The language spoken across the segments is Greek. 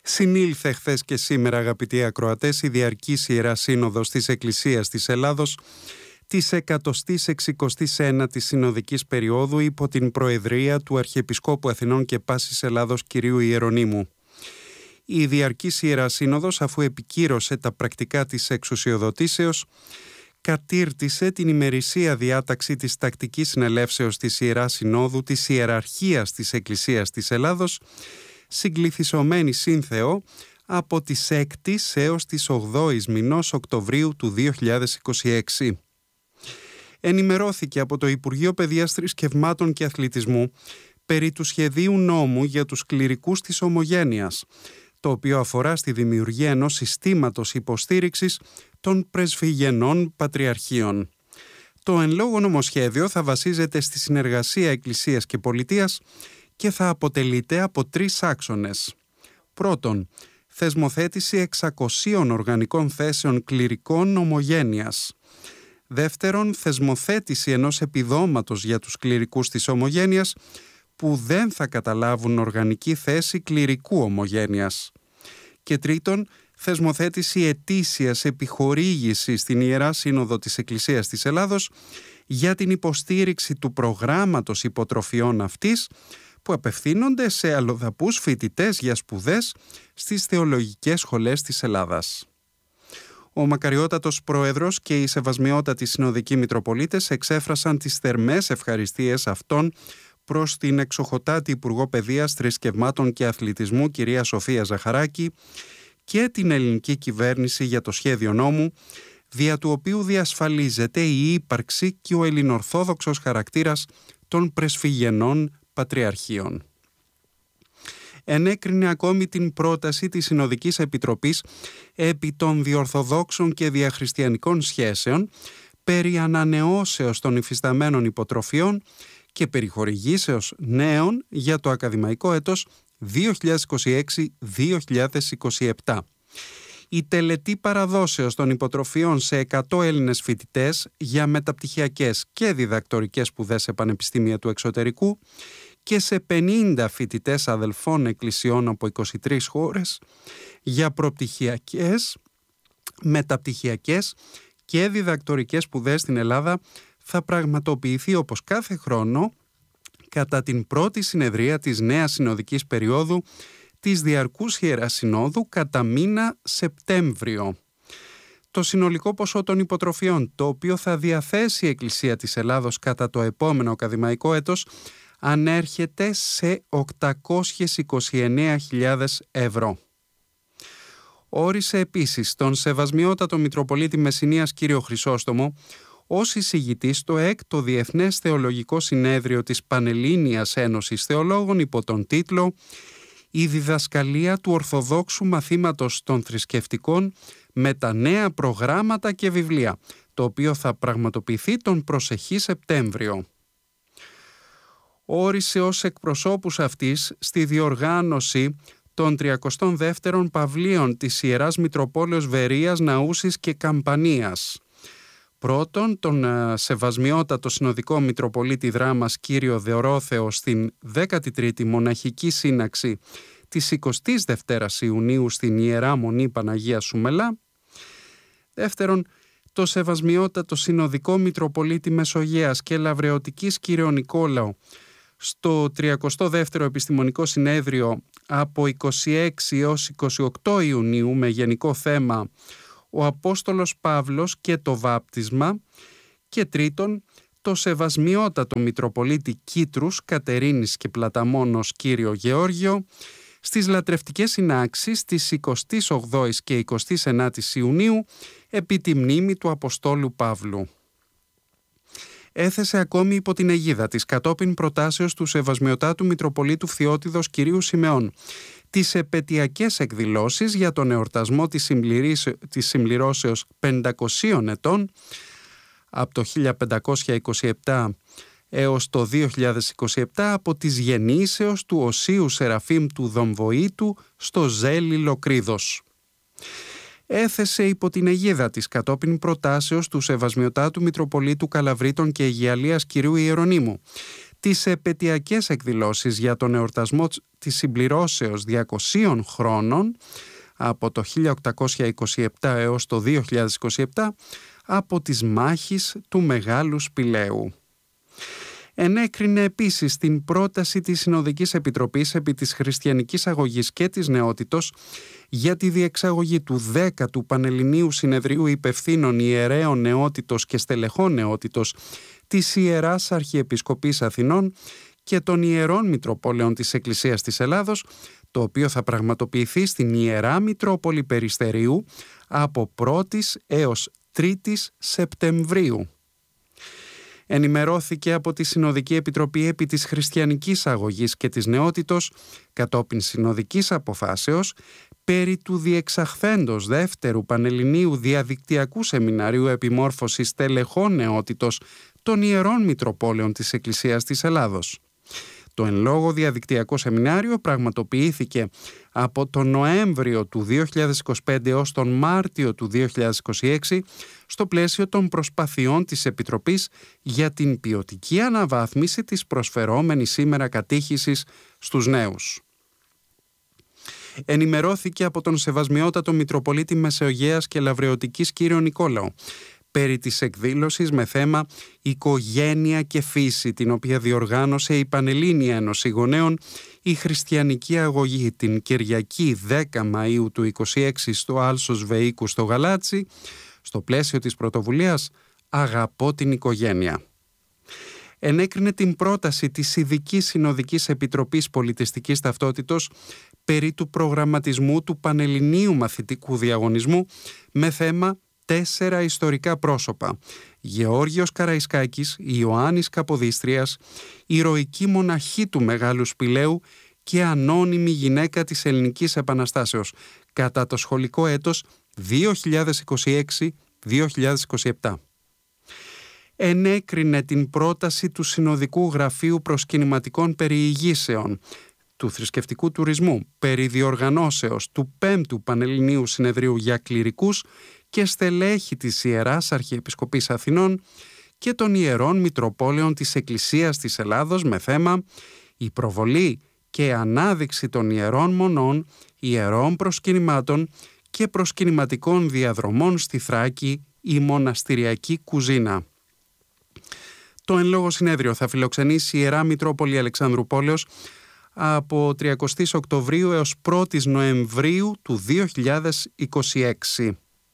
Συνήλθε χθες και σήμερα, αγαπητοί ακροατές, η Διαρκής Ιερά Σύνοδος της Εκκλησίας της Ελλάδος της 169ης Συνοδικής Περίοδου υπό την Προεδρία του Αρχιεπισκόπου Αθηνών και Πάσης Ελλάδος κυρίου Ιερονύμου. Η Διαρκής Ιερά Σύνοδος, αφού επικύρωσε τα πρακτικά της εξουσιοδοτήσεως, κατήρτισε την ημερησία διάταξη της τακτικής συνελεύσεως της Ιεράς Συνόδου της Ιεραρχίας της Εκκλησίας της Ελλάδος, συγκληθισωμένη σύν Θεό από τις 6ης έως τις 8ης μηνός Οκτωβρίου του 2026. Ενημερώθηκε από το Υπουργείο Παιδείας, Θρησκευμάτων και Αθλητισμού περί του σχεδίου νόμου για τους κληρικούς της Ομογένειας, το οποίο αφορά στη δημιουργία ενός συστήματος υποστήριξης των πρεσβυγενών πατριαρχείων. Το εν λόγω νομοσχέδιο θα βασίζεται στη συνεργασία Εκκλησίας και Πολιτείας και θα αποτελείται από 3 άξονες. Πρώτον, θεσμοθέτηση 600 οργανικών θέσεων κληρικών ομογένειας. Δεύτερον, θεσμοθέτηση ενός επιδόματος για τους κληρικούς της ομογένειας που δεν θα καταλάβουν οργανική θέση κληρικού ομογένειας. Και τρίτον, θεσμοθέτηση ετήσιας επιχορήγησης στην Ιερά Σύνοδο της Εκκλησίας της Ελλάδος για την υποστήριξη του προγράμματος υποτροφιών αυτής, που απευθύνονται σε αλλοδαπούς φοιτητές για σπουδές στις θεολογικές σχολές της Ελλάδας. Ο μακαριότατος Πρόεδρος και οι σεβασμιότατοι συνοδικοί Μητροπολίτες εξέφρασαν τις θερμές ευχαριστίες αυτών προς την εξοχοτάτη Υπουργό Παιδείας, Θρησκευμάτων και Αθλητισμού κυρία Σοφία Ζαχαράκη και την ελληνική κυβέρνηση για το σχέδιο νόμου, δια του οποίου διασφαλίζεται η ύπαρξη και ο ελληνορθόδοξος χαρακτήρας των πρεσφυγενών πατριαρχείων. Ενέκρινε ακόμη την πρόταση της Συνοδικής Επιτροπής επί των διορθοδόξων και διαχριστιανικών σχέσεων περί ανανεώσεως των υφισταμένων υποτροφιών και περιχορηγήσεως νέων για το ακαδημαϊκό έτος 2026-2027. Η τελετή παραδόσεως των υποτροφιών σε 100 Έλληνες φοιτητές για μεταπτυχιακές και διδακτορικές σπουδές σε πανεπιστήμια του εξωτερικού και σε 50 φοιτητές αδελφών εκκλησιών από 23 χώρες για προπτυχιακές, μεταπτυχιακές και διδακτορικές σπουδές στην Ελλάδα θα πραγματοποιηθεί όπως κάθε χρόνο κατά την πρώτη συνεδρία της νέας συνοδικής περίοδου της Διαρκούς Ιεράς Συνόδου κατά μήνα Σεπτέμβριο. Το συνολικό ποσό των υποτροφιών, το οποίο θα διαθέσει η Εκκλησία της Ελλάδος κατά το επόμενο ακαδημαϊκό έτος, ανέρχεται σε 829.000 ευρώ. Όρισε επίσης τον Σεβασμιότατο Μητροπολίτη Μεσσηνίας κύριο Χρυσόστομο ως εισηγητής στο 6ο Διεθνές Θεολογικό Συνέδριο της Πανελλήνιας Ένωσης Θεολόγων υπό τον τίτλο «Η διδασκαλία του Ορθοδόξου Μαθήματος των Θρησκευτικών με τα νέα προγράμματα και βιβλία», το οποίο θα πραγματοποιηθεί τον προσεχή Σεπτέμβριο. Όρισε ως εκπροσώπους αυτής στη διοργάνωση των 32ων Παυλίων της Ιεράς Μητροπόλεως Βερίας, Ναούσης και Καμπανίας. Πρώτον, τον Σεβασμιότατο Συνοδικό Μητροπολίτη Δράμας κύριο Δεορόθεο στην 13η Μοναχική Σύναξη της 22ης Ιουνίου στην Ιερά Μονή Παναγία Σουμελά. Δεύτερον, το Σεβασμιότατο Συνοδικό Μητροπολίτη Μεσογείας και Λαβρεωτικής κύριο Νικόλαο στο 32ο Επιστημονικό Συνέδριο από 26 έως 28 Ιουνίου με γενικό θέμα «Ο Απόστολος Παύλος και το βάπτισμα». Και τρίτον, το Σεβασμιότατο Μητροπολίτη Κίτρους, Κατερίνης και Πλαταμόνος κύριο Γεώργιο στις λατρευτικές συνάξεις της 28ης και 29ης Ιουνίου επί τη μνήμη του Αποστόλου Παύλου. Έθεσε ακόμη υπό την αιγίδα της κατόπιν προτάσεως του Σεβασμιωτάτου Μητροπολίτου Φθιώτιδος κυρίου Σιμεών τις επετειακές εκδηλώσεις για τον εορτασμό της συμπληρώσεως 500 ετών από το 1527 έως το 2027 από της γεννήσεως του Οσίου Σεραφείμ του Δομβοήτου στο Ζέλι Λοκρίδος. Έθεσε υπό την αιγίδα της κατόπιν προτάσεως του Σεβασμιωτάτου Μητροπολίτου Καλαβρίτων και Αιγιαλίας κυρίου Ιερονύμου τις επετειακές εκδηλώσεις για τον εορτασμό της συμπληρώσεως 200 χρόνων από το 1827 έως το 2027 από τις μάχες του Μεγάλου Σπηλαίου. Ενέκρινε επίσης την πρόταση της Συνοδικής Επιτροπής επί της Χριστιανικής Αγωγής και της Νεότητος για τη διεξαγωγή του 10ου Πανελληνίου Συνεδρίου Υπευθύνων Ιερέων Νεότητος και Στελεχών Νεότητος της Ιεράς Αρχιεπισκοπής Αθηνών και των Ιερών Μητροπόλεων της Εκκλησίας της Ελλάδος, το οποίο θα πραγματοποιηθεί στην Ιερά Μητρόπολη Περιστερίου από 1η έως 3η Σεπτεμβρίου. Ενημερώθηκε από τη Συνοδική Επιτροπή επί της Χριστιανικής Αγωγής και της Νεότητος κατόπιν συνοδικής αποφάσεως περί του διεξαχθέντος δεύτερου Πανελληνίου Διαδικτυακού Σεμιναρίου Επιμόρφωσης Τελεχών Νεότητος των Ιερών Μητροπόλεων της Εκκλησίας της Ελλάδος. Το εν λόγω διαδικτυακό σεμινάριο πραγματοποιήθηκε από τον Νοέμβριο του 2025 έως τον Μάρτιο του 2026 στο πλαίσιο των προσπαθειών της Επιτροπής για την ποιοτική αναβάθμιση της προσφερόμενης σήμερα κατήχησης στους νέους. Ενημερώθηκε από τον Σεβασμιότατο Μητροπολίτη Μεσογείας και Λαβρεωτικής κύριο Νικόλαο περί της εκδήλωσης με θέμα «Οικογένεια και φύση», την οποία διοργάνωσε η Πανελλήνια Ένωση Γονέων η Χριστιανική Αγωγή την Κυριακή 10 Μαΐου του 2026 στο Άλσος Βεΐκου στο Γαλάτσι, στο πλαίσιο της πρωτοβουλίας «Αγαπώ την οικογένεια». Ενέκρινε την πρόταση της Ειδικής Συνοδικής Επιτροπής Πολιτιστικής Ταυτότητος περί του προγραμματισμού του Πανελληνίου Μαθητικού Διαγωνισμού με θέμα 4 ιστορικά πρόσωπα: Γεώργιος Καραϊσκάκης, Ιωάννης Καποδίστριας, ηρωική μοναχή του Μεγάλου Σπηλαίου και ανώνυμη γυναίκα της Ελληνικής Επαναστάσεως κατά το σχολικό έτος 2026-2027. Ενέκρινε την πρόταση του Συνοδικού Γραφείου Προσκυνηματικών Περιηγήσεων του Θρησκευτικού Τουρισμού περί διοργανώσεως του 5ου Πανελληνίου Συνεδρίου για Κληρικούς και στελέχη της Ιεράς Αρχιεπισκοπής Αθηνών και των Ιερών Μητροπόλεων της Εκκλησίας της Ελλάδος με θέμα «Η προβολή και ανάδειξη των ιερών μονών, ιερών προσκυνημάτων και προσκυνηματικών διαδρομών στη Θράκη, η μοναστηριακή κουζίνα». Το εν λόγω συνέδριο θα φιλοξενήσει η Ιερά Μητρόπολη Αλεξανδρουπόλεως από 30 Οκτωβρίου έως 1 Νοεμβρίου του 2026.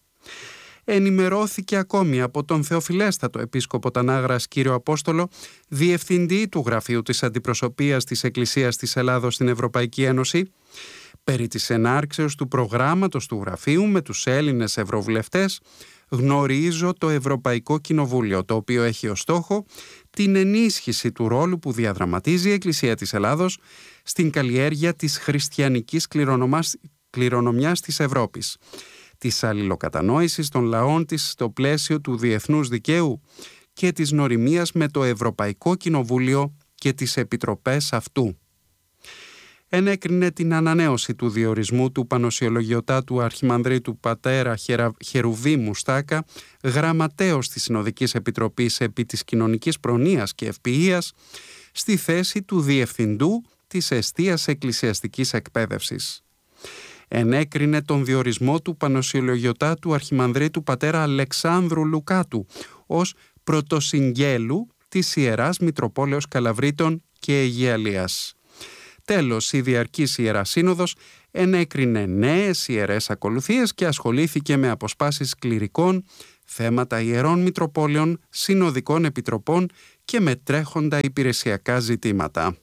Ενημερώθηκε ακόμη από τον Θεοφιλέστατο Επίσκοπο Τανάγρας κύριο Απόστολο, Διευθυντή του Γραφείου της Αντιπροσωπείας της Εκκλησίας της Ελλάδος στην Ευρωπαϊκή Ένωση, περί της ενάρξεως του προγράμματος του Γραφείου με τους Έλληνες Ευρωβουλευτές «Γνωρίζω το Ευρωπαϊκό Κοινοβούλιο», το οποίο έχει ως στόχο την ενίσχυση του ρόλου που διαδραματίζει η Εκκλησία της Ελλάδος στην καλλιέργεια της χριστιανικής κληρονομιάς της Ευρώπης, της αλληλοκατανόησης των λαών της στο πλαίσιο του διεθνούς δικαίου και της νοημίας με το Ευρωπαϊκό Κοινοβούλιο και τις επιτροπές αυτού. Ενέκρινε την ανανέωση του διορισμού του Πανοσιολογιωτάτου Αρχιμανδρίτου Πατέρα Χερουβίμου Στάκα, γραμματέως της Συνοδικής Επιτροπής επί της Κοινωνικής Προνοίας και Ευποιίας, στη θέση του Διευθυντού της Εστίας Εκκλησιαστικής Εκπαίδευσης. Ενέκρινε τον διορισμό του Πανοσιολογιωτάτου Αρχιμανδρίτου Πατέρα Αλεξάνδρου Λουκάτου ως πρωτοσυγγέλου της Ιεράς Μητροπόλεως Καλαβρίτων και Αιγιαλίας. Τέλος, η Διαρκής Ιερά Σύνοδος ενέκρινε νέες ιερές ακολουθίες και ασχολήθηκε με αποσπάσεις κληρικών, θέματα ιερών μητροπόλεων, συνοδικών επιτροπών και με τρέχοντα υπηρεσιακά ζητήματα.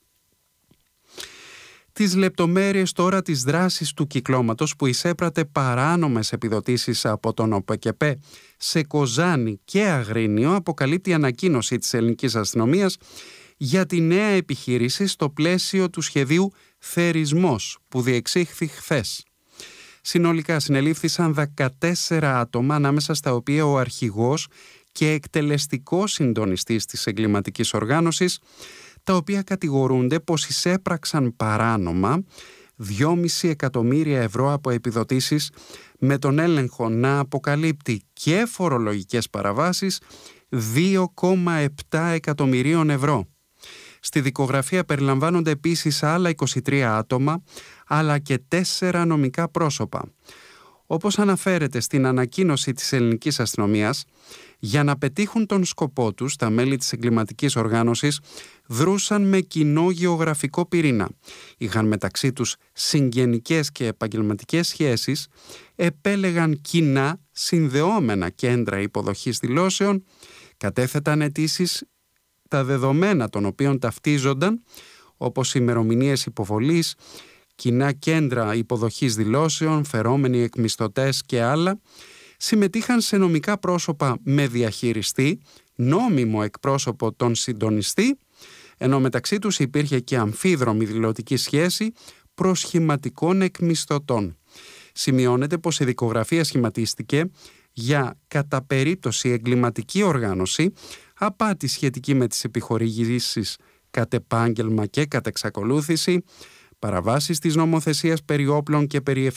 Τις λεπτομέρειες τώρα της δράσης του κυκλώματος που εισέπρατε παράνομες επιδοτήσεις από τον ΟΠΕΚΕΠΕ σε Κοζάνη και Αγρίνιο αποκαλύπτει η ανακοίνωση της ελληνικής αστυνομίας για τη νέα επιχείρηση στο πλαίσιο του σχεδίου «Θερισμός» που διεξήχθη χθες. Συνολικά συνελήφθησαν 14 άτομα, ανάμεσα στα οποία ο αρχηγός και εκτελεστικός συντονιστής της εγκληματικής οργάνωσης, τα οποία κατηγορούνται πως εισέπραξαν παράνομα 2,5 εκατομμύρια ευρώ από επιδοτήσεις, με τον έλεγχο να αποκαλύπτει και φορολογικές παραβάσεις 2,7 εκατομμυρίων ευρώ. Στη δικογραφία περιλαμβάνονται επίσης άλλα 23 άτομα, αλλά και 4 νομικά πρόσωπα. Όπως αναφέρεται στην ανακοίνωση της ελληνικής αστυνομίας, για να πετύχουν τον σκοπό τους, τα μέλη της εγκληματικής οργάνωσης δρούσαν με κοινό γεωγραφικό πυρήνα. Είχαν μεταξύ τους συγγενικές και επαγγελματικές σχέσεις, επέλεγαν κοινά συνδεόμενα κέντρα υποδοχής δηλώσεων, κατέθεταν αιτήσεις τα δεδομένα των οποίων ταυτίζονταν, όπως ημερομηνίες υποβολής, κοινά κέντρα υποδοχής δηλώσεων, φερόμενοι εκμισθωτές και άλλα, συμμετείχαν σε νομικά πρόσωπα με διαχειριστή, νόμιμο εκπρόσωπο τον συντονιστή, ενώ μεταξύ τους υπήρχε και αμφίδρομη δηλωτική σχέση προσχηματικών εκμισθωτών. Σημειώνεται πως η δικογραφία σχηματίστηκε για κατά περίπτωση εγκληματική οργάνωση, απάτη σχετική με τις επιχορηγήσεις κατ' επάγγελμα και κατ' εξακολούθηση, παραβάσεις της νομοθεσίας περί όπλων και περί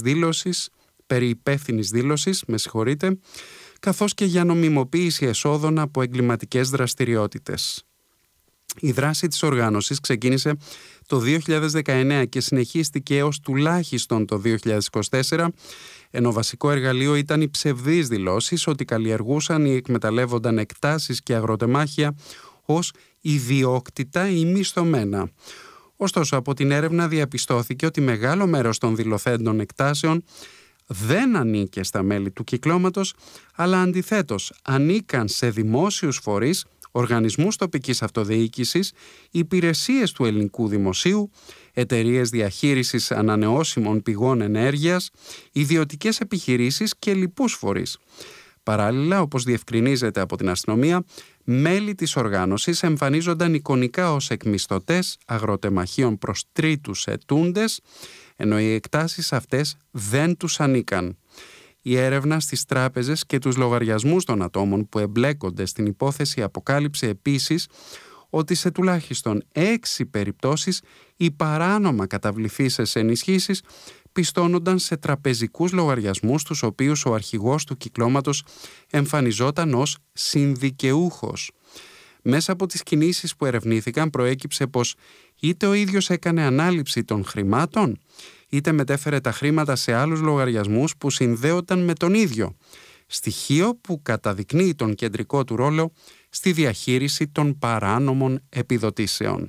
υπεύθυνης δήλωσης, καθώς και για νομιμοποίηση εσόδων από εγκληματικές δραστηριότητες. Η δράση της οργάνωσης ξεκίνησε το 2019 και συνεχίστηκε έως τουλάχιστον το 2024, ενώ βασικό εργαλείο ήταν οι ψευδείς δηλώσεις ότι καλλιεργούσαν ή εκμεταλλεύονταν εκτάσεις και αγροτεμάχια ως ιδιόκτητα ή μισθωμένα. Ωστόσο, από την έρευνα διαπιστώθηκε ότι μεγάλο μέρος των δηλωθέντων εκτάσεων δεν ανήκε στα μέλη του κυκλώματος, αλλά αντιθέτως ανήκαν σε δημόσιους φορείς, οργανισμούς τοπικής αυτοδιοίκησης, υπηρεσίες του ελληνικού δημοσίου, εταιρείες διαχείρισης ανανεώσιμων πηγών ενέργειας, ιδιωτικές επιχειρήσεις και λοιπούς φορείς. Παράλληλα, όπως διευκρινίζεται από την αστυνομία, μέλη της οργάνωσης εμφανίζονταν εικονικά ως εκμισθωτές αγροτεμαχίων προς τρίτους ετούντες, ενώ οι εκτάσεις αυτές δεν τους ανήκαν. Η έρευνα στις τράπεζες και τους λογαριασμούς των ατόμων που εμπλέκονται στην υπόθεση αποκάλυψε επίσης ότι σε τουλάχιστον 6 περιπτώσεις οι παράνομα καταβληθήσεις ενισχύσεις πιστώνονταν σε τραπεζικούς λογαριασμούς, τους οποίους ο αρχηγός του κυκλώματος εμφανιζόταν ως συνδικαιούχος. Μέσα από τις κινήσεις που ερευνήθηκαν προέκυψε πως είτε ο ίδιος έκανε ανάληψη των χρημάτων, είτε μετέφερε τα χρήματα σε άλλους λογαριασμούς που συνδέονταν με τον ίδιο, στοιχείο που καταδεικνύει τον κεντρικό του ρόλο στη διαχείριση των παράνομων επιδοτήσεων.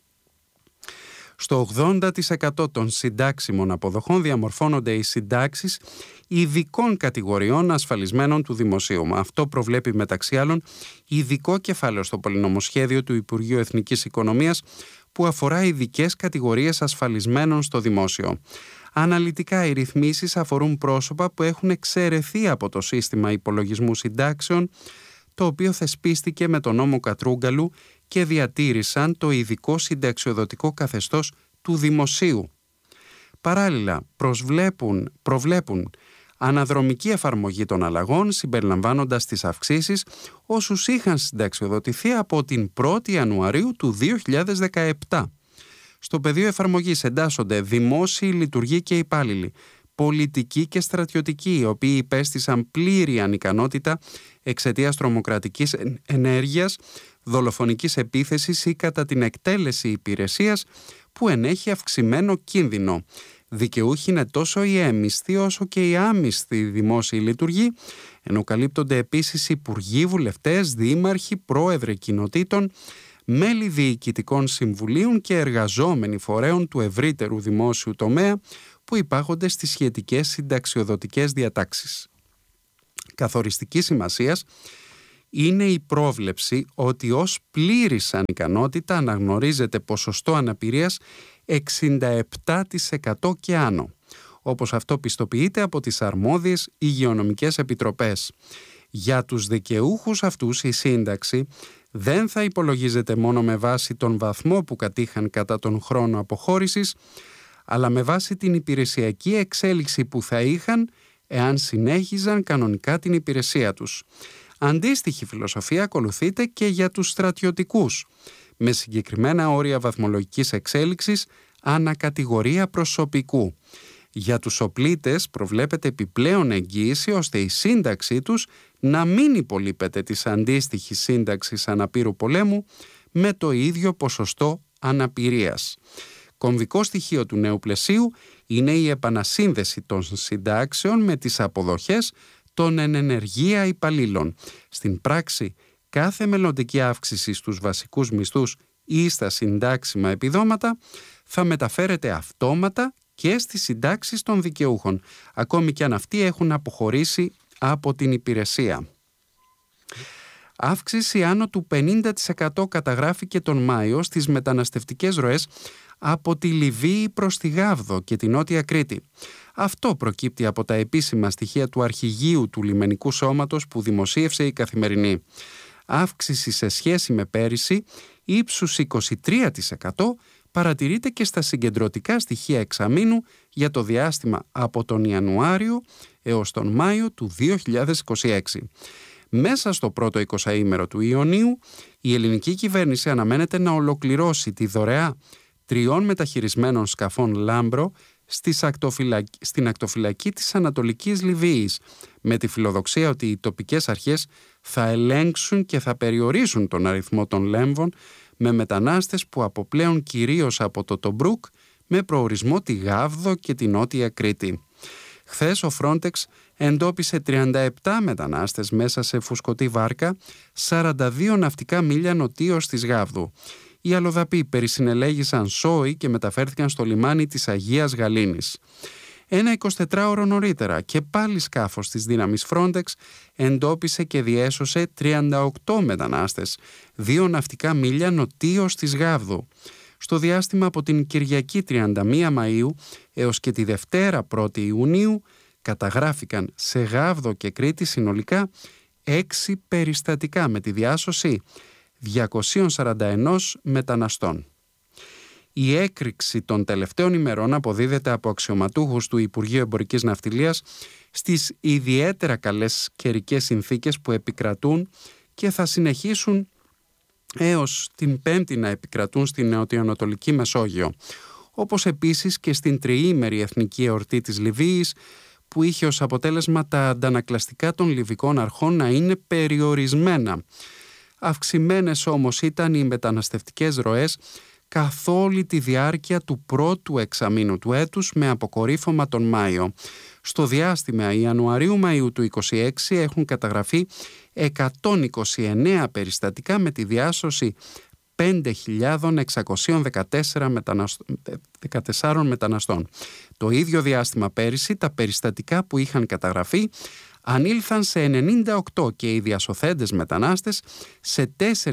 Στο 80% των συντάξιμων αποδοχών διαμορφώνονται οι συντάξεις ειδικών κατηγοριών ασφαλισμένων του δημοσίου. Αυτό προβλέπει μεταξύ άλλων ειδικό κεφάλαιο στο πολυνομοσχέδιο του Υπουργείου Εθνικής Οικονομίας που αφορά ειδικές κατηγορίες ασφαλισμένων στο δημόσιο. Αναλυτικά, οι ρυθμίσεις αφορούν πρόσωπα που έχουν εξαιρεθεί από το σύστημα υπολογισμού συντάξεων, το οποίο θεσπίστηκε με τον νόμο Κατρούγκαλου και διατήρησαν το ειδικό συνταξιοδοτικό καθεστώς του δημοσίου. Παράλληλα, προβλέπουν αναδρομική εφαρμογή των αλλαγών, συμπεριλαμβάνοντας τις αυξήσεις όσους είχαν συνταξιοδοτηθεί από την 1η Ιανουαρίου του 2017. Στο πεδίο εφαρμογής εντάσσονται δημόσιοι λειτουργοί και υπάλληλοι, πολιτικοί και στρατιωτικοί, οι οποίοι υπέστησαν πλήρη ανικανότητα εξαιτίας τρομοκρατικής ενέργειας, δολοφονικής επίθεσης ή κατά την εκτέλεση υπηρεσίας που ενέχει αυξημένο κίνδυνο. Δικαιούχοι είναι τόσο οι έμισθοι όσο και οι άμισθοι δημόσιοι λειτουργοί, ενώ καλύπτονται επίσης υπουργοί, βουλευτές, δήμαρχοι, πρόεδροι κοινοτήτων, μέλη διοικητικών συμβουλίων και εργαζόμενοι φορέων του ευρύτερου δημόσιου τομέα που υπάγονται στις σχετικές συνταξιοδοτικές διατάξεις. Καθοριστική σημασίας είναι η πρόβλεψη ότι ως πλήρης ανικανότητα αναγνωρίζεται ποσοστό αναπηρίας 67% και άνω, όπως αυτό πιστοποιείται από τις αρμόδιες υγειονομικές επιτροπές. Για τους δικαιούχους αυτούς η σύνταξη δεν θα υπολογίζεται μόνο με βάση τον βαθμό που κατήχαν κατά τον χρόνο αποχώρησης, αλλά με βάση την υπηρεσιακή εξέλιξη που θα είχαν εάν συνέχιζαν κανονικά την υπηρεσία τους. Αντίστοιχη φιλοσοφία ακολουθείται και για τους στρατιωτικούς, με συγκεκριμένα όρια βαθμολογικής εξέλιξης ανακατηγορία προσωπικού. Για τους οπλίτες προβλέπεται επιπλέον εγγύηση ώστε η σύνταξή τους να μην υπολείπεται της αντίστοιχης σύνταξης αναπήρου πολέμου με το ίδιο ποσοστό αναπηρίας. Κομβικό στοιχείο του νέου πλαισίου είναι η επανασύνδεση των συντάξεων με τις αποδοχές των εν ενεργεία υπαλλήλων. Στην πράξη, κάθε μελλοντική αύξηση στους βασικούς μισθούς ή στα συντάξιμα επιδόματα θα μεταφέρεται αυτόματα και στις συντάξεις των δικαιούχων, ακόμη και αν αυτοί έχουν αποχωρήσει από την υπηρεσία. Αύξηση άνω του 50% καταγράφηκε τον Μάιο στις μεταναστευτικές ροές από τη Λιβύη προς τη Γάβδο και τη Νότια Κρήτη. Αυτό προκύπτει από τα επίσημα στοιχεία του αρχηγείου του λιμενικού σώματος που δημοσίευσε η Καθημερινή. Αύξηση σε σχέση με πέρυσι ύψους 23% παρατηρείται και στα συγκεντρωτικά στοιχεία εξαμήνου για το διάστημα από τον Ιανουάριο έως τον Μάιο του 2026. Μέσα στο πρώτο 20ήμερο του Ιουνίου, η ελληνική κυβέρνηση αναμένεται να ολοκληρώσει τη δωρεά 3 μεταχειρισμένων σκαφών Λάμπρο στην ακτοφυλακή της Ανατολικής Λιβύης, με τη φιλοδοξία ότι οι τοπικές αρχές θα ελέγξουν και θα περιορίσουν τον αριθμό των λέμβων με μετανάστες που αποπλέουν κυρίως από το Τομπρούκ με προορισμό τη Γάβδο και τη Νότια Κρήτη. Χθες ο Frontex εντόπισε 37 μετανάστες μέσα σε φουσκωτή βάρκα 42 ναυτικά μίλια νοτίως της Γάβδου. Οι αλλοδαποί περισυνελέγησαν σόι και μεταφέρθηκαν στο λιμάνι της Αγίας Γαλήνης. Ένα 24ωρο νωρίτερα και πάλι σκάφος της δύναμης Frontex εντόπισε και διέσωσε 38 μετανάστες 2 ναυτικά μίλια νοτίως της Γάβδου. Στο διάστημα από την Κυριακή 31 Μαΐου έως και τη Δευτέρα 1η Ιουνίου καταγράφηκαν σε Γάβδο και Κρήτη συνολικά 6 περιστατικά με τη διάσωση 241 μεταναστών. Η έκρηξη των τελευταίων ημερών αποδίδεται από αξιωματούχους του Υπουργείου Εμπορικής Ναυτιλίας στις ιδιαίτερα καλές καιρικές συνθήκες που επικρατούν και θα συνεχίσουν έως την Πέμπτη να επικρατούν στην νοτιοανατολική Μεσόγειο, όπως επίσης και στην τριήμερη εθνική εορτή της Λιβύης, που είχε ως αποτέλεσμα τα αντανακλαστικά των λιβικών αρχών να είναι περιορισμένα. Αυξημένες όμως ήταν οι μεταναστευτικές ροές καθ' όλη τη διάρκεια του πρώτου εξαμήνου του έτους, με αποκορύφωμα τον Μάιο. Στο διάστημα Ιανουαρίου-Μαΐου του 2026 έχουν καταγραφεί 129 περιστατικά με τη διάσωση 5.614 μεταναστών. Το ίδιο διάστημα πέρυσι τα περιστατικά που είχαν καταγραφεί ανήλθαν σε 98 και οι διασωθέντες μετανάστες σε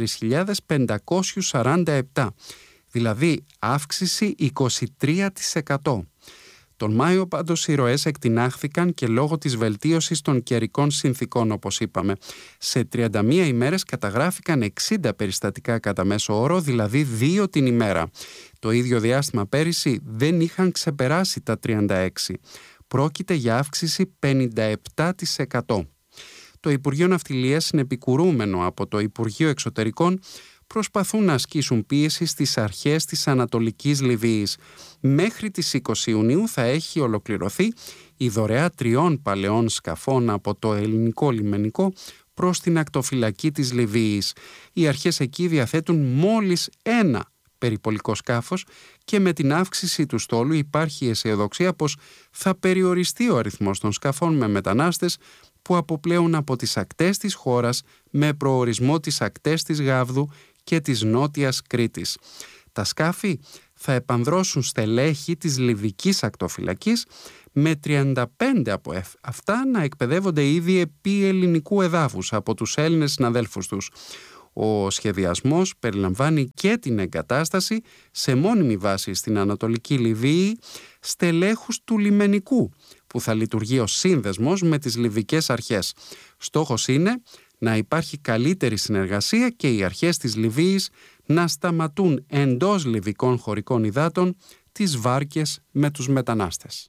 4.547, δηλαδή αύξηση 23%. Τον Μάιο πάντως οι ροές εκτινάχθηκαν και λόγω της βελτίωσης των καιρικών συνθήκων, όπως είπαμε. Σε 31 ημέρες καταγράφηκαν 60 περιστατικά κατά μέσο όρο, δηλαδή 2 την ημέρα. Το ίδιο διάστημα πέρυσι δεν είχαν ξεπεράσει τα 36. Πρόκειται για αύξηση 57%. Το Υπουργείο Ναυτιλίας, συνεπικουρούμενο από το Υπουργείο Εξωτερικών, προσπαθούν να ασκήσουν πίεση στις αρχές της Ανατολικής Λιβύης. Μέχρι τις 20 Ιουνίου θα έχει ολοκληρωθεί η δωρεά 3 παλαιών σκαφών από το ελληνικό λιμενικό προς την ακτοφυλακή της Λιβύης. Οι αρχές εκεί διαθέτουν μόλις 1 περιπολικό σκάφος και με την αύξηση του στόλου υπάρχει αισιοδοξία πως θα περιοριστεί ο αριθμός των σκαφών με μετανάστες που αποπλέουν από τις ακτές της χώρας με προορισμό τις ακτές της Γάβδου και της Νότιας Κρήτης. Τα σκάφη θα επανδρώσουν στελέχη της Λιβικής ακτοφυλακής, με 35 από αυτά να εκπαιδεύονται ήδη επί ελληνικού εδάφους από τους Έλληνες συναδέλφους τους. Ο σχεδιασμός περιλαμβάνει και την εγκατάσταση σε μόνιμη βάση στην Ανατολική Λιβύη στελέχους του λιμενικού, που θα λειτουργεί ως σύνδεσμος με τις λιβικές αρχές. Στόχος είναι να υπάρχει καλύτερη συνεργασία και οι αρχές της Λιβύης να σταματούν εντός λιβικών χωρικών υδάτων τις βάρκες με τους μετανάστες.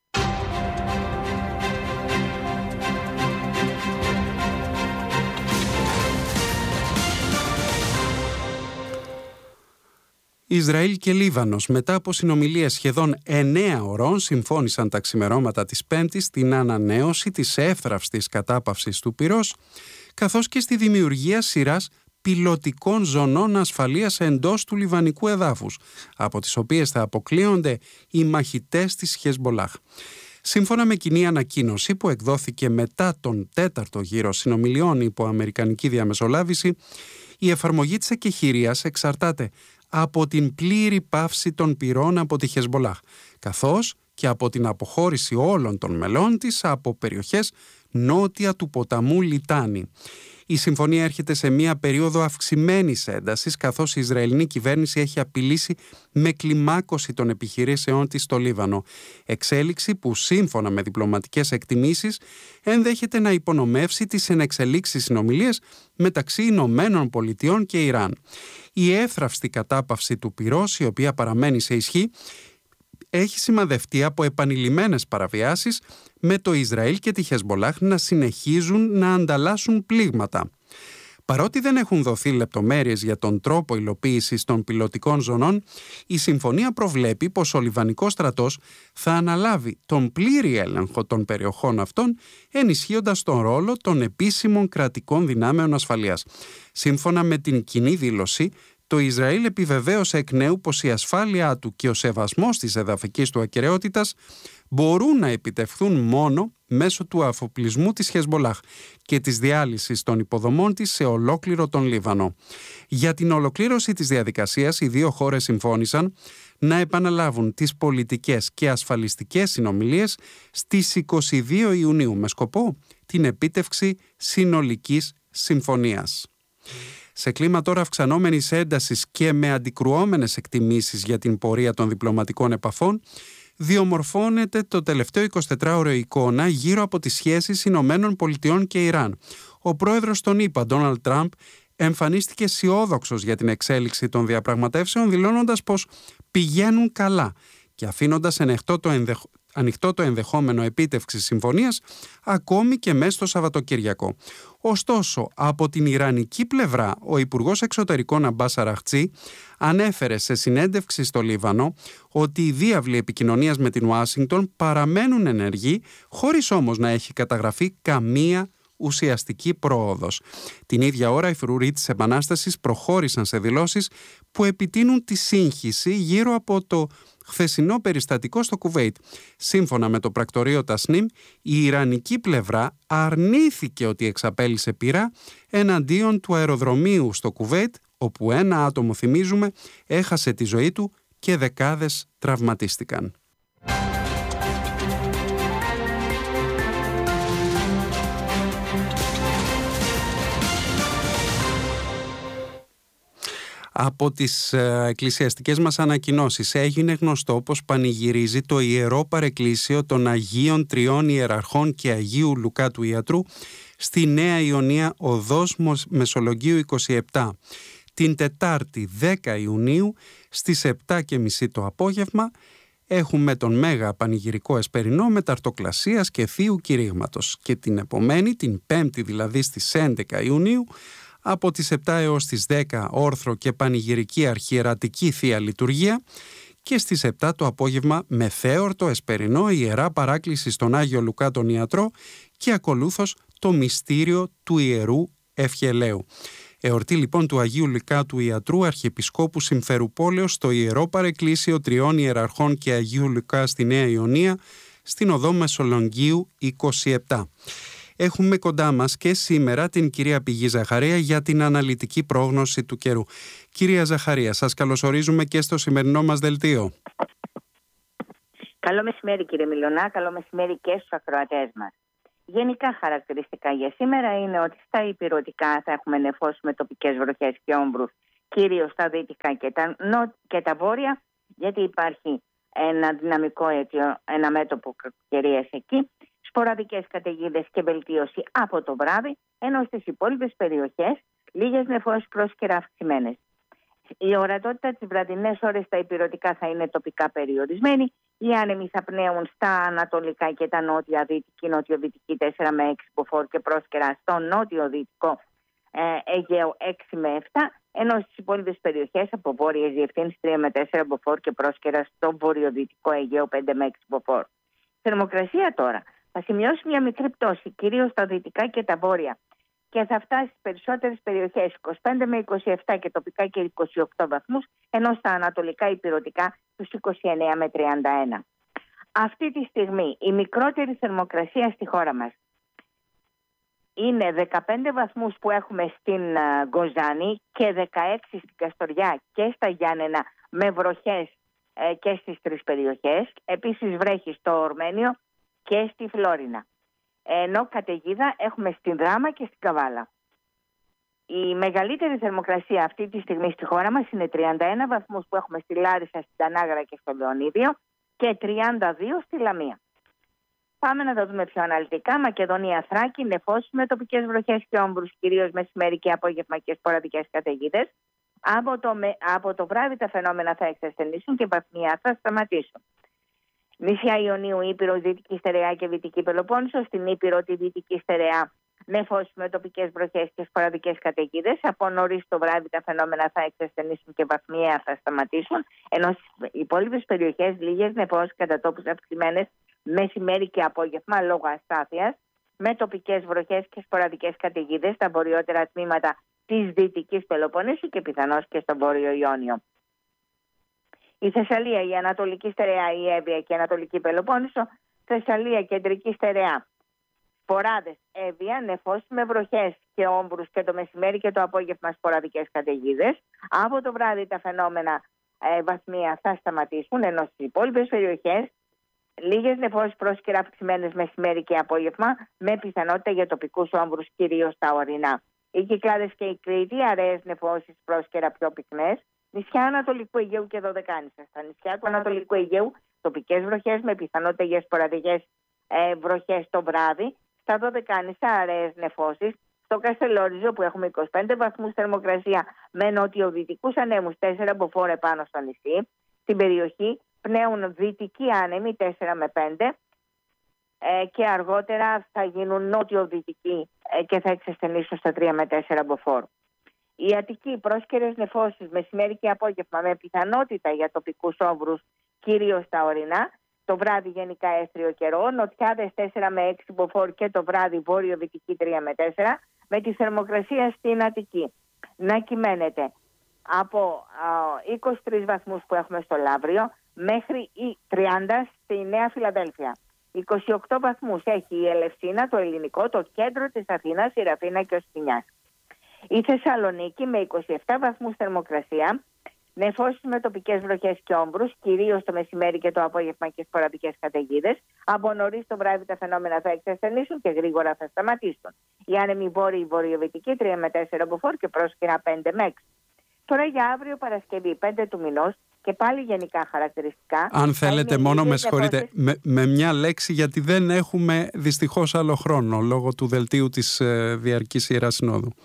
Ισραήλ και Λίβανος, μετά από συνομιλίες σχεδόν 9 ωρών, συμφώνησαν τα ξημερώματα της Πέμπτης στην ανανέωση της εύθραυστης κατάπαυσης του πυρός, καθώς και στη δημιουργία σειράς πιλωτικών ζωνών ασφαλείας εντός του λιβανικού εδάφους, από τις οποίες θα αποκλείονται οι μαχητές της Χεσμπολάχ. Σύμφωνα με κοινή ανακοίνωση που εκδόθηκε μετά τον 4ο γύρο συνομιλιών υπό αμερικανική διαμεσολάβηση, η εφαρμογή της εκεχηρίας εξαρτάται από την πλήρη πάυση των πυρών από τη Χεσμπολάχ, καθώς και από την αποχώρηση όλων των μελών της από περιοχές νότια του ποταμού Λιτάνη. Η συμφωνία έρχεται σε μια περίοδο αυξημένης έντασης, καθώς η Ισραηλινή κυβέρνηση έχει απειλήσει με κλιμάκωση των επιχειρήσεών της στο Λίβανο. Εξέλιξη που σύμφωνα με διπλωματικές εκτιμήσεις ενδέχεται να υπονομεύσει τις ενεξελίξεις συνομιλίες μεταξύ Ηνωμένων Πολιτειών και Ιράν. Η εύθραυστη κατάπαυση του πυρός, η οποία παραμένει σε ισχύ, έχει σημαδευτεί από επανειλημμένες παραβιάσεις, με το Ισραήλ και τη Χεσμπολάχ να συνεχίζουν να ανταλλάσσουν πλήγματα. Παρότι δεν έχουν δοθεί λεπτομέρειες για τον τρόπο υλοποίησης των πιλωτικών ζωνών, η συμφωνία προβλέπει πως ο Λιβανικός στρατός θα αναλάβει τον πλήρη έλεγχο των περιοχών αυτών, ενισχύοντας τον ρόλο των επίσημων κρατικών δυνάμεων ασφαλείας. Σύμφωνα με την κοινή δήλωση, το Ισραήλ επιβεβαίωσε εκ νέου πως η ασφάλειά του και ο σεβασμός της εδαφικής του ακεραιότητας μπορούν να επιτευχθούν μόνο μέσω του αφοπλισμού της Χεσμπολάχ και της διάλυσης των υποδομών της σε ολόκληρο τον Λίβανο. Για την ολοκλήρωση της διαδικασίας, οι δύο χώρες συμφώνησαν να επαναλάβουν τις πολιτικές και ασφαλιστικές συνομιλίες στις 22 Ιουνίου με σκοπό την επίτευξη συνολικής συμφωνίας. Σε κλίμα τώρα αυξανόμενης έντασης και με αντικρουόμενες εκτιμήσεις για την πορεία των διπλωματικών επαφών, διομορφώνεται το τελευταίο 24ωρο εικόνα γύρω από τις σχέσεις Ηνωμένων Πολιτειών και Ιράν. Ο πρόεδρος των ΗΠΑ, Ντόναλντ Τραμπ, εμφανίστηκε αισιόδοξος για την εξέλιξη των διαπραγματεύσεων, δηλώνοντας πως πηγαίνουν καλά και αφήνοντας ανοιχτό το ενδεχόμενο επίτευξης συμφωνίας ακόμη και μέσα στο Σαββατοκύριακο. Ωστόσο, από την ιρανική πλευρά, ο Υπουργός Εξωτερικών Αμπάς Αραχτζή ανέφερε σε συνέντευξη στο Λίβανο ότι οι διάβλοι επικοινωνίας με την Ουάσιγκτον παραμένουν ενεργοί, χωρίς όμως να έχει καταγραφεί καμία ουσιαστική πρόοδος. Την ίδια ώρα, οι φρουροί της Επανάστασης προχώρησαν σε δηλώσεις που επιτείνουν τη σύγχυση γύρω από το χθεσινό περιστατικό στο Κουβέιτ. Σύμφωνα με το πρακτορείο Τασνίμ, η ιρανική πλευρά αρνήθηκε ότι εξαπέλυσε πυρά εναντίον του αεροδρομίου στο Κουβέιτ, όπου ένα άτομο, θυμίζουμε, έχασε τη ζωή του και δεκάδες τραυματίστηκαν. Από τις εκκλησιαστικές μας ανακοινώσεις έγινε γνωστό πως πανηγυρίζει το Ιερό Παρεκκλήσιο των Αγίων Τριών Ιεραρχών και Αγίου Λουκά του Ιατρού στη Νέα Ιωνία Οδός Μεσολογγίου 27, την Τετάρτη 10 Ιουνίου στις 7.30 το απόγευμα. Έχουμε τον Μέγα Πανηγυρικό Εσπερινό Μεταρτοκλασίας και Θείου Κηρύγματος και την επομένη, την Πέμπτη δηλαδή στις 11 Ιουνίου, από τις 7 έως τις 10 όρθρο και πανηγυρική αρχιερατική Θεία Λειτουργία και στις 7 το απόγευμα μεθέορτο εσπερινό Ιερά Παράκληση στον Άγιο Λουκά τον Ιατρό και ακολούθως το μυστήριο του Ιερού Ευχελαίου. Εορτή λοιπόν του Αγίου Λουκά του Ιατρού, Αρχιεπισκόπου Συμφερουπόλεως, στο Ιερό Παρεκκλήσιο Τριών Ιεραρχών και Αγίου Λουκά στη Νέα Ιωνία, στην Οδό Μεσολογγίου 27. Έχουμε κοντά μας και σήμερα την κυρία Πηγή Ζαχαρία για την αναλυτική πρόγνωση του καιρού. Κυρία Ζαχαρία, σας καλωσορίζουμε και στο σημερινό μας δελτίο. Καλό μεσημέρι κύριε Μιλωνά, καλό μεσημέρι και στους ακροατές μας. Γενικά χαρακτηριστικά για σήμερα είναι ότι στα ηπειρωτικά θα έχουμε νεφώσεις με τοπικές βροχές και όμβρους, κυρίως στα δυτικά και τα βόρεια, γιατί υπάρχει ένα δυναμικό αίτιο, ένα μέτωπο κακοκαιρίας εκεί, σποραδικές καταιγίδες και βελτίωση από το βράδυ, ενώ στις υπόλοιπες περιοχές λίγες νεφώσεις πρόσκαιρα αυξημένες. Η ορατότητα τις βραδινές ώρες στα ηπειρωτικά θα είναι τοπικά περιορισμένη. Οι άνεμοι θα πνέουν στα ανατολικά και τα νότια-δυτική, νότιο-δυτική 4 με 6 μποφόρ και πρόσκαιρα στο νότιο-δυτικό Αιγαίο 6 με 7, ενώ στις υπόλοιπες περιοχές από βόρειες διευθύνσεις 3 με 4 μποφόρ και πρόσκαιρα στο βορειοδυτικό Αιγαίο 5 με 6 μποφόρ. Θερμοκρασία τώρα θα σημειώσει μια μικρή πτώση, κυρίως στα δυτικά και τα βόρεια. και θα φτάσει στις περισσότερες περιοχές 25 με 27 και τοπικά και 28 βαθμούς, ενώ στα ανατολικά ηπειρωτικά τους 29 με 31. Αυτή τη στιγμή η μικρότερη θερμοκρασία στη χώρα μας είναι 15 βαθμούς που έχουμε στην Γκοζάνη και 16 στην Καστοριά και στα Γιάννενα, με βροχές και στις τρεις περιοχές. Επίσης βρέχει στο Ορμένιο και στη Φλόρινα. Ενώ καταιγίδα έχουμε στην Δράμα και στην Καβάλα. Η μεγαλύτερη θερμοκρασία αυτή τη στιγμή στη χώρα μας είναι 31 βαθμούς που έχουμε στη Λάρισα, στην Τανάγρα και στο Λεωνίδιο και 32 στη Λαμία. Πάμε να τα δούμε πιο αναλυτικά. Μακεδονία, Θράκη, νεφώσεις με τοπικές βροχές και όμπρους, κυρίως μεσημέρι και απόγευμα και σποραδικές καταιγίδες. Από το βράδυ τα φαινόμενα θα εξασθενήσουν και βαθμία θα σταματήσουν. Νησιά Ιωνίου, Ήπειρο, Δυτική Στερεά και Δυτική Πελοπόννησο. Στην Ήπειρο, τη Δυτική Στερεά, νεφώσεις με τοπικές βροχές και σποραδικές καταιγίδες. Από νωρίς το βράδυ τα φαινόμενα θα εξασθενήσουν και βαθμία θα σταματήσουν. Ενώ στις υπόλοιπες περιοχές λίγες νεφώσεις κατά τόπους αυξημένες μεσημέρι και απόγευμα λόγω αστάθειας, με τοπικές βροχές και σποραδικές καταιγίδες στα βορειότερα τμήματα της Δυτικής Πελοποννήσου και πιθανώς και στο Βόρειο Ιόνιο. Η Θεσσαλία, η Ανατολική Στερεά, η Εύβοια και η Ανατολική Πελοπόννησο. Θεσσαλία, Κεντρική Στερεά, σποράδες, Εύβοια, νεφώσεις με βροχές και όμπρους και το μεσημέρι και το απόγευμα σποραδικές καταιγίδες. Από το βράδυ τα φαινόμενα βαθμία θα σταματήσουν, ενώ στις υπόλοιπες περιοχές λίγες νεφώσεις πρόσκαιρα αυξημένες μεσημέρι και απόγευμα, με πιθανότητα για τοπικούς όμπρους, κυρίως στα ορεινά. Οι Κυκλάδες και η Κρήτη, αραιές νεφώσεις πρόσκαιρα πιο πυκνές. Νησιά Ανατολικού Αιγαίου και Δωδεκάνησα. Στα νησιά του Ανατολικού Αιγαίου, τοπικές βροχές με πιθανότητα για σποραδικές βροχές το βράδυ. Στα Δωδεκάνησα, αραιές νεφώσεις. Στο Καστελόριζο, που έχουμε 25 βαθμούς θερμοκρασία με νοτιοδυτικούς ανέμους 4 μποφόρ επάνω στο νησί. Στην περιοχή πνέουν δυτικοί άνεμοι 4 με 5 και αργότερα θα γίνουν νότιο-δυτικοί και θα εξασθενήσουν στα 3 με 4 μποφόρ. Η Αττική, πρόσκαιρες νεφώσεις μεσημέρι και απόγευμα με πιθανότητα για τοπικούς όμπρους, κυρίως στα ορεινά. Το βράδυ γενικά έθριο καιρό, νοτιάδες 4 με 6 μποφόρ και το βράδυ βόρειο-δυτική 3 με 4, με τη θερμοκρασία στην Αττική να κυμαίνεται από 23 βαθμούς που έχουμε στο Λαύριο μέχρι 30 στη Νέα Φιλαδέλφια. 28 βαθμούς έχει η Ελευσίνα, το Ελληνικό, το κέντρο της Αθήνας, η Ραφίνα και ο Σπινιάς. Η Θεσσαλονίκη με 27 βαθμούς θερμοκρασία, νεφώσεις με τοπικές βροχές και όμπρους, κυρίως το μεσημέρι και το απόγευμα και σποραδικές καταιγίδες. Από νωρίς το βράδυ τα φαινόμενα θα εξασθενήσουν και γρήγορα θα σταματήσουν. Οι άνεμοι βόρειοι βορειοδυτικοί 3 με 4 μποφόρ και πρόσκαιρα 5 με 6. Τώρα για αύριο Παρασκευή 5 του μηνός και πάλι γενικά χαρακτηριστικά. Αν θέλετε μόνο με συγχωρείτε με μια λέξη, γιατί δεν έχουμε δυστυχώς άλλο χρόνο λόγω του δελτίου της διαρκής Ιεράς Συνόδου.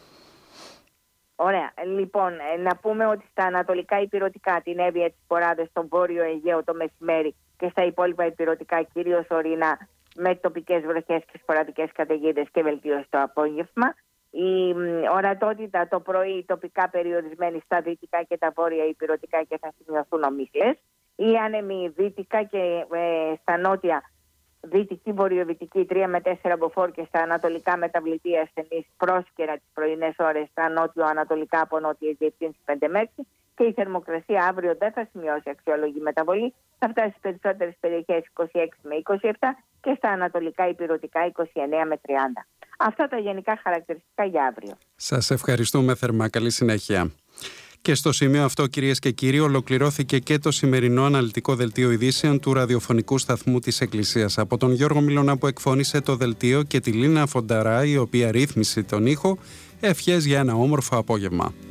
Ωραία. Λοιπόν, να πούμε ότι στα ανατολικά ηπειρωτικά, την Εύβοια, τις σποράδες, στον Βόρειο Αιγαίο το μεσημέρι και στα υπόλοιπα ηπειρωτικά, κυρίως ορεινά, με τοπικές βροχές και σποραδικές καταιγίδες και βελτίωση το απόγευμα. Η ορατότητα το πρωί τοπικά περιορισμένη στα δυτικά και τα βόρεια ηπειρωτικά και θα σημειωθούν ομίχλες. Οι άνεμοι δυτικά και στα νότια, δυτική βορειοδυτική 3 με 4 μποφόρ και στα ανατολικά μεταβλητή ασθενής πρόσκαιρα τις πρωινές ώρες, στα νότιο-ανατολικά από νότιες διευθύνσεις 5 με 6, και η θερμοκρασία αύριο δεν θα σημειώσει αξιόλογη μεταβολή, θα φτάσει στις περισσότερες περιοχές 26 με 27 και στα ανατολικά ηπειρωτικά 29 με 30. Αυτά τα γενικά χαρακτηριστικά για αύριο. Σας ευχαριστούμε θερμά. Καλή συνέχεια. Και στο σημείο αυτό, κυρίες και κύριοι, ολοκληρώθηκε και το σημερινό αναλυτικό δελτίο ειδήσεων του ραδιοφωνικού σταθμού της Εκκλησίας. Από τον Γιώργο Μιλωνά που εκφώνησε το δελτίο και τη Λίνα Φονταρά η οποία ρύθμισε τον ήχο, ευχές για ένα όμορφο απόγευμα.